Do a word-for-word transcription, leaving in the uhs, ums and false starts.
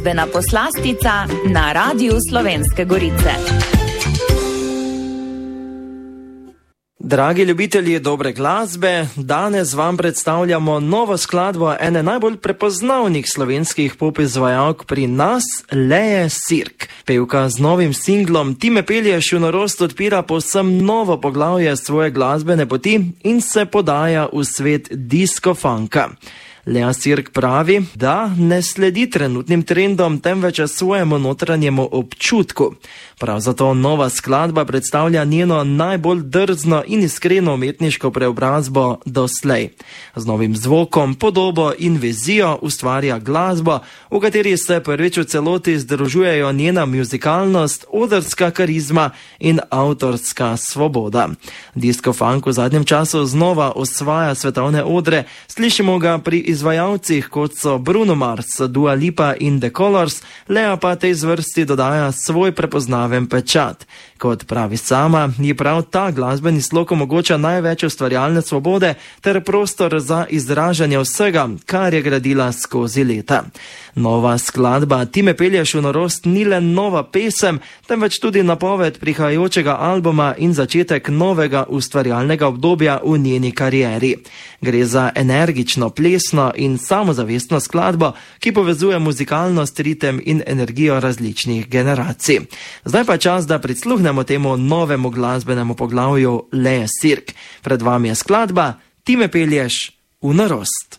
Glasbena poslastica na Radiu Slovenske Gorice. Dragi ljubitelji dobre glasbe, danes vam predstavljamo novo skladbo ene najbolj prepoznavnih slovenskih pop izvajalk pri nas, Lee Sirk. Pevka z novim singlom Ti me pelješ v norost odpira povsem novo poglavje svoje glasbene poti in se podaja v svet disco-funka. Lee Sirk pravi, da ne sledi trenutnim trendom, temveč svojemu notranjemu občutku. Prav zato nova skladba predstavlja njeno najbolj drzno in iskreno umetniško preobrazbo doslej. Z novim zvokom, podobo in vizijo ustvarja glasbo, v kateri se prvič v celoti združujejo njena muzikalnost, odrska karizma in avtorska svoboda. Disco-funk v zadnjem času znova osvaja svetovne odre, slišimo ga pri izvajalcih, kot so Bruno Mars, Dua Lipa in The Colors, Lea pa tej zvrsti dodaja svoj prepoznaven pečat. Kot pravi sama, ji prav ta glasbeni slog omogoča največ ustvarjalne svobode ter prostor za izražanje vsega, kar je gradila skozi leta. Nova skladba Ti me pelješ v norost ni le nova pesem, temveč tudi napoved prihajajočega albuma in začetek novega ustvarjalnega obdobja v njeni karieri. Gre za energično, plesno in samozavestno skladbo, ki povezuje muzikalnost, ritem in energijo različnih generacij. Zdaj pa je čas, da prisluhnemo temu novemu glasbenemu poglavju Lee Sirk. Pred vami je skladba Ti me pelješ v norost.